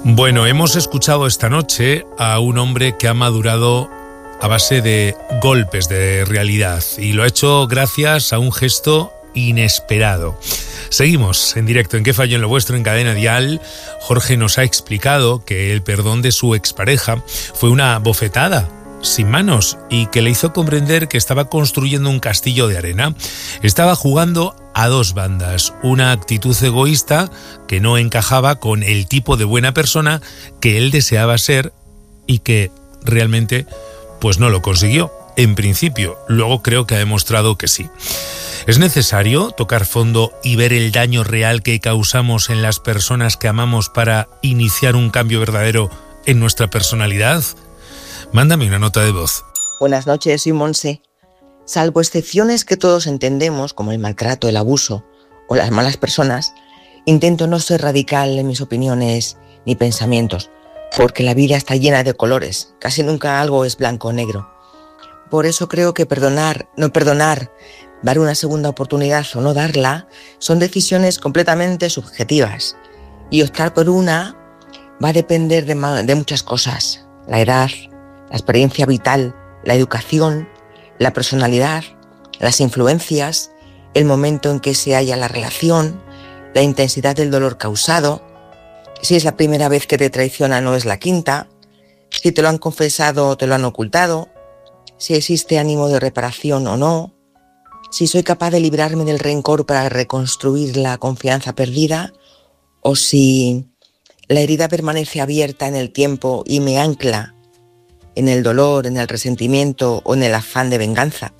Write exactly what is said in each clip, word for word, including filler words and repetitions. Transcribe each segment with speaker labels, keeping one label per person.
Speaker 1: Bueno, hemos escuchado esta noche a un hombre que ha madurado a base de golpes de realidad y lo ha hecho gracias a un gesto inesperado. Seguimos en directo en ¿Qué falló en lo vuestro? En Cadena Dial. Jorge nos ha explicado que el perdón de su expareja fue una bofetada sin manos y que le hizo comprender que estaba construyendo un castillo de arena. Estaba jugando a dos bandas, una actitud egoísta que no encajaba con el tipo de buena persona que él deseaba ser y que realmente pues no lo consiguió. En principio, luego creo que ha demostrado que sí. ¿Es necesario tocar fondo y ver el daño real que causamos en las personas que amamos para iniciar un cambio verdadero en nuestra personalidad? Mándame una nota de voz.
Speaker 2: Buenas noches, soy Monse. Salvo excepciones que todos entendemos, como el maltrato, el abuso o las malas personas, intento no ser radical en mis opiniones ni pensamientos, porque la vida está llena de colores, casi nunca algo es blanco o negro. Por eso creo que perdonar, no perdonar, dar una segunda oportunidad o no darla, son decisiones completamente subjetivas. Y optar por una va a depender de, de muchas cosas. La edad, la experiencia vital, la educación, la personalidad, las influencias, el momento en que se halla la relación, la intensidad del dolor causado, si es la primera vez que te traicionan o es la quinta, si te lo han confesado o te lo han ocultado, si existe ánimo de reparación o no, si soy capaz de librarme del rencor para reconstruir la confianza perdida, o si la herida permanece abierta en el tiempo y me ancla en el dolor, en el resentimiento o en el afán de venganza.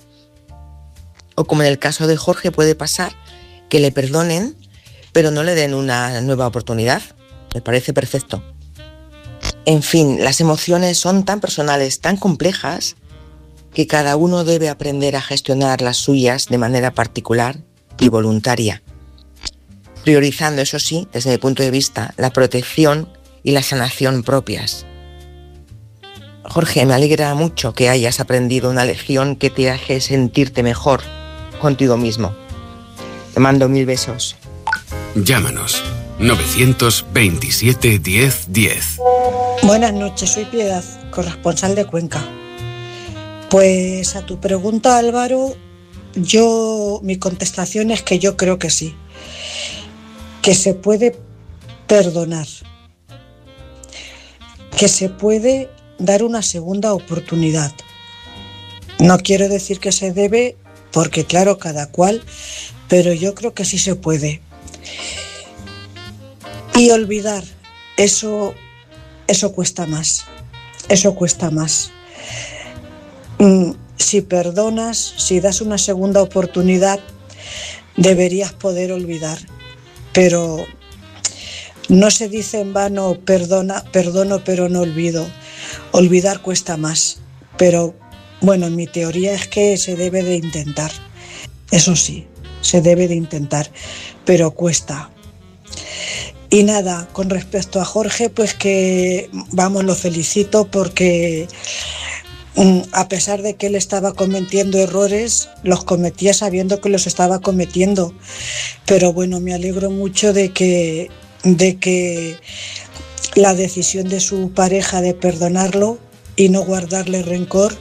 Speaker 2: O como en el caso de Jorge puede pasar, que le perdonen, pero no le den una nueva oportunidad. Me parece perfecto. En fin, las emociones son tan personales, tan complejas, que cada uno debe aprender a gestionar las suyas de manera particular y voluntaria, priorizando, eso sí, desde mi punto de vista, la protección y la sanación propias. Jorge, me alegra mucho que hayas aprendido una lección que te hace sentirte mejor contigo mismo. Te mando mil besos.
Speaker 3: Llámanos novecientos veintisiete diez diez.
Speaker 4: Buenas noches, soy Piedad, corresponsal de Cuenca. Pues a tu pregunta, Álvaro, yo mi contestación es que yo creo que sí, que se puede perdonar, que se puede dar una segunda oportunidad. No quiero decir que se debe, porque claro, cada cual, pero yo creo que sí se puede. Y olvidar, eso, eso cuesta más, eso cuesta más. Si perdonas, si das una segunda oportunidad, deberías poder olvidar. Pero no se dice en vano, perdona, perdono pero no olvido. Olvidar cuesta más. Pero bueno, mi teoría es que se debe de intentar. Eso sí, se debe de intentar, pero cuesta. Y nada, con respecto a Jorge, pues que, vamos, lo felicito porque a pesar de que él estaba cometiendo errores, los cometía sabiendo que los estaba cometiendo. Pero bueno, me alegro mucho de que, de que la decisión de su pareja de perdonarlo y no guardarle rencor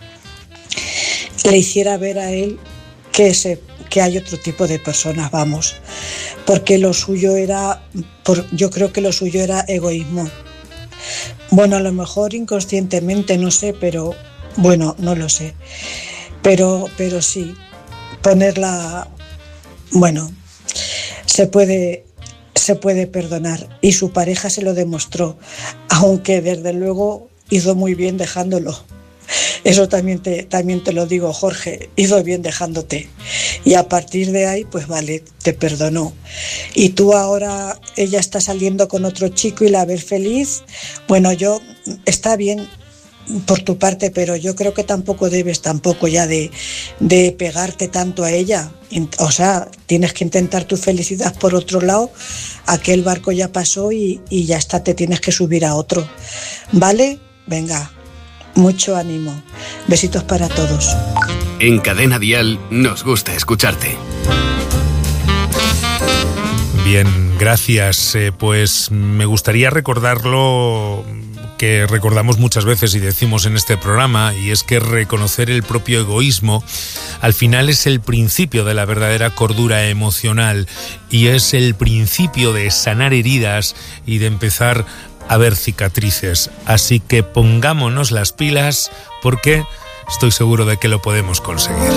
Speaker 4: le hiciera ver a él que, se, que hay otro tipo de personas, vamos. Porque lo suyo era, por, yo creo que lo suyo era egoísmo. Bueno, a lo mejor inconscientemente, no sé, pero bueno, no lo sé. Pero, pero sí, ponerla, bueno, se puede, se puede perdonar. Y su pareja se lo demostró, aunque desde luego hizo muy bien dejándolo. Eso también te, también te lo digo, Jorge, hizo bien dejándote. Y a partir de ahí, pues vale, te perdonó. Y tú ahora, ella está saliendo con otro chico y la ves feliz. Bueno, yo, está bien por tu parte, pero yo creo que tampoco debes tampoco ya de, de pegarte tanto a ella. O sea, tienes que intentar tu felicidad por otro lado. Aquel barco ya pasó y, y ya está, te tienes que subir a otro. ¿Vale? Venga. Mucho ánimo. Besitos para todos.
Speaker 3: En Cadena Dial nos gusta escucharte.
Speaker 1: Bien, gracias. Eh, pues me gustaría recordarlo, que recordamos muchas veces y decimos en este programa, y es que reconocer el propio egoísmo al final es el principio de la verdadera cordura emocional y es el principio de sanar heridas y de empezar a ver cicatrices. Así que pongámonos las pilas porque estoy seguro de que lo podemos conseguir.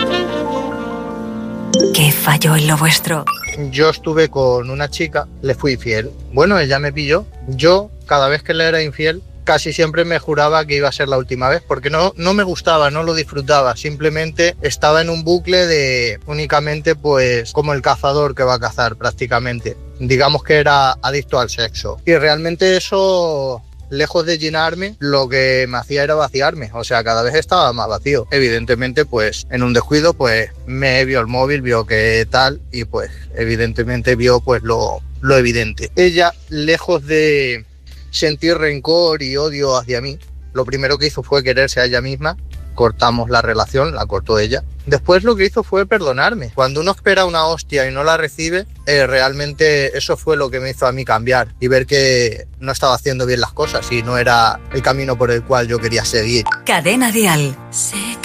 Speaker 5: ¿Qué falló en lo vuestro?
Speaker 6: Yo estuve con una chica, le fui infiel. Bueno, ella me pilló. Yo, cada vez que le era infiel, casi siempre me juraba que iba a ser la última vez, porque no, no me gustaba, no lo disfrutaba. Simplemente estaba en un bucle de únicamente, pues, como el cazador que va a cazar prácticamente. Digamos que era adicto al sexo. Y realmente eso, lejos de llenarme, lo que me hacía era vaciarme. O sea, cada vez estaba más vacío. Evidentemente, pues, en un descuido, pues, me vio el móvil, vio que tal, y pues, evidentemente vio, pues, lo, lo evidente. Ella, lejos de sentir rencor y odio hacia mí, lo primero que hizo fue quererse a ella misma. Cortamos la relación, la cortó ella. Después lo que hizo fue perdonarme. Cuando uno espera una hostia y no la recibe, eh, realmente eso fue lo que me hizo a mí cambiar y ver que no estaba haciendo bien las cosas y no era el camino por el cual yo quería seguir.
Speaker 5: Cadena Dial. Sé